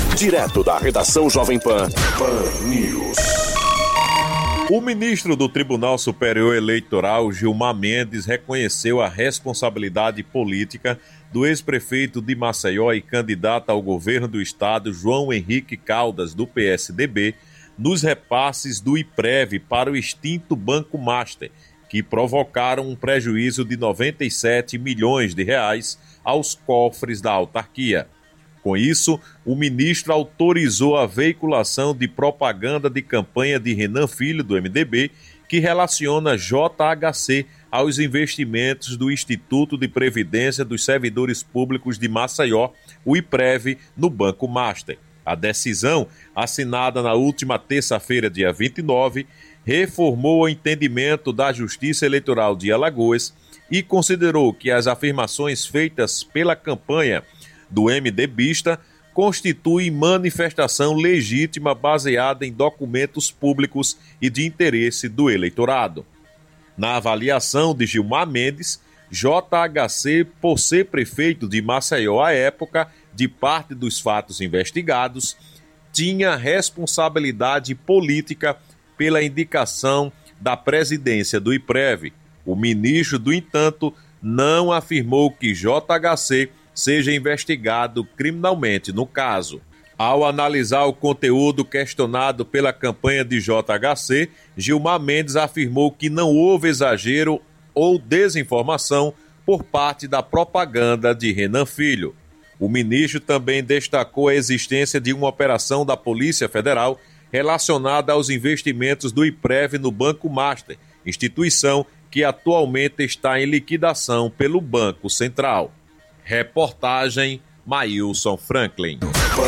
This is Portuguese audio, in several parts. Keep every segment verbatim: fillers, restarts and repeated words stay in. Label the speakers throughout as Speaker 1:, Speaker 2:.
Speaker 1: Direto da redação Jovem Pan, Pan News.
Speaker 2: O ministro do Tribunal Superior Eleitoral, Gilmar Mendes, reconheceu a responsabilidade política do ex-prefeito de Maceió e candidato ao governo do estado, João Henrique Caldas, do P S D B, nos repasses do IPREV para o extinto Banco Master, que provocaram um prejuízo de noventa e sete milhões de reais aos cofres da autarquia. Com isso, o ministro autorizou a veiculação de propaganda de campanha de Renan Filho, do M D B, que relaciona J H C aos investimentos do Instituto de Previdência dos Servidores Públicos de Maceió, o IPREV, no Banco Master. A decisão, assinada na última terça-feira, dia vinte e nove, reformou o entendimento da Justiça Eleitoral de Alagoas e considerou que as afirmações feitas pela campanha do MDBista constituem manifestação legítima baseada em documentos públicos e de interesse do eleitorado. Na avaliação de Gilmar Mendes, J H C, por ser prefeito de Maceió à época de parte dos fatos investigados, tinha responsabilidade política pela indicação da presidência do IPREV. O ministro, no entanto, não afirmou que J H C seja investigado criminalmente no caso. Ao analisar o conteúdo questionado pela campanha de J H C, Gilmar Mendes afirmou que não houve exagero ou desinformação por parte da propaganda de Renan Filho. O ministro também destacou a existência de uma operação da Polícia Federal relacionada aos investimentos do IPREV no Banco Master, instituição que atualmente está em liquidação pelo Banco Central. Reportagem Maílson Franklin.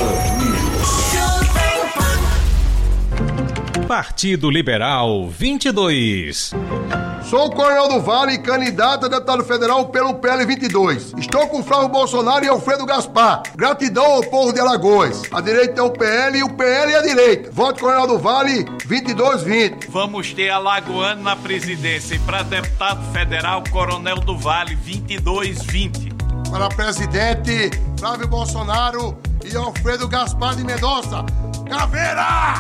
Speaker 3: Partido Liberal vinte e dois.
Speaker 4: Sou o Coronel do Vale, candidato a deputado federal pelo P L vinte e dois. Estou com Flávio Bolsonaro e Alfredo Gaspar. Gratidão ao povo de Alagoas. A direita é o P L e o P L é a direita. Voto Coronel do Vale vinte e dois vinte.
Speaker 5: Vamos ter alagoano na presidência e para deputado federal, Coronel do Vale vinte e dois vinte.
Speaker 4: Para presidente, Flávio Bolsonaro e Alfredo Gaspar de Mendonça. Caveira!